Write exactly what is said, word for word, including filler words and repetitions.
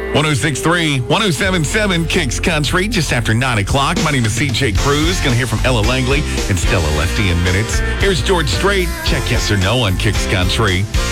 one oh six point three, one oh seven point seven Kicks Country, just after nine o'clock. My name is C J Cruz. Going to hear from Ella Langley and Stella Lefty in minutes. Here's George Strait. Check yes or no on Kicks Country.